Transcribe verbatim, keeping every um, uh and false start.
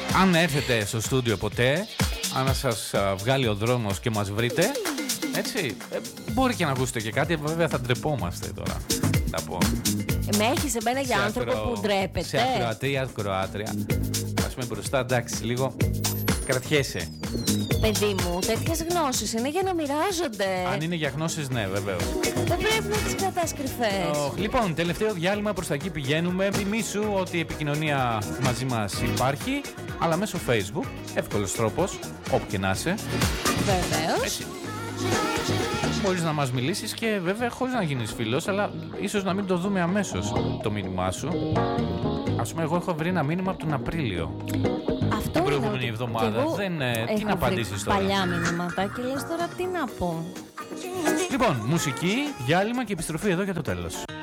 Αν έρθετε στο στούντιο ποτέ, αν σας βγάλει ο δρόμος και μας βρείτε, έτσι, ε, μπορεί και να ακούσετε και κάτι, βέβαια θα ντρεπόμαστε τώρα. Θα πω. Με έχεις εμένα για άνθρωπο ακρο... που ντρέπεται. Σε ακροατρία, ακροάτρια. Ας πούμε μπροστά, εντάξει, λίγο κρατιέσαι. Παιδί μου, τέτοιες γνώσεις είναι για να μοιράζονται. Αν είναι για γνώσεις, ναι, βεβαίως. Δεν πρέπει να τις κρατάς κρυφές. Oh, λοιπόν, τελευταίο διάλειμμα, προς τα εκεί πηγαίνουμε. Θυμήσου ότι η επικοινωνία μαζί μας υπάρχει, αλλά μέσω Facebook, εύκολος τρόπος, όπου και να είσαι. Βεβαίως. Έτσι. Μπορείς να μας μιλήσεις και βέβαια χωρίς να γίνεις φίλος, αλλά ίσως να μην το δούμε αμέσως το μήνυμά σου. Ας πούμε, εγώ έχω βρει ένα μήνυμα από τον Απρίλιο. Αυτό την προηγούμενη εβδομάδα. Δεν, ε, τι να απαντήσεις τώρα. Παλιά μηνύματα και λες τώρα τι να πω. Λοιπόν, μουσική, διάλειμμα και επιστροφή εδώ για το τέλος.